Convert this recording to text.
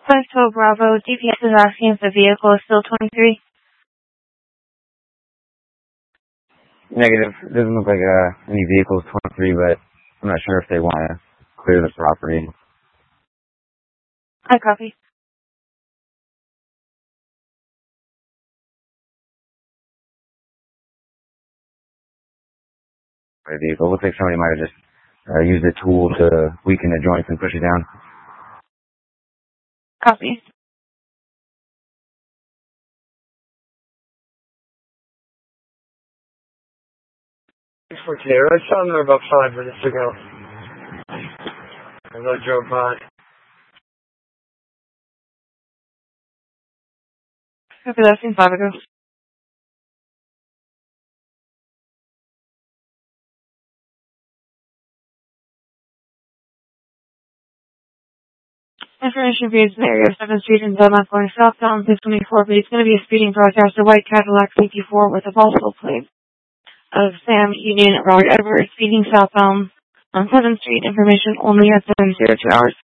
512 Bravo, DPS is asking if the vehicle is still 23. Negative. Doesn't look like any vehicles 23, but I'm not sure if they want to clear the property. I copy. The vehicle looks like somebody might have just used a tool to weaken the joints and push it down. Copy. For clear. I saw them there about 5 minutes ago. As I drove by. Copy that, seen 5 ago. Information views in the area of 7th Street in Belmont going southbound 624, but it's going to be a speeding broadcast, a white Cadillac CT4 with a multiple plate of Sam Union Robert Edwards speeding southbound on 7th Street. Information only at 7:02 hours.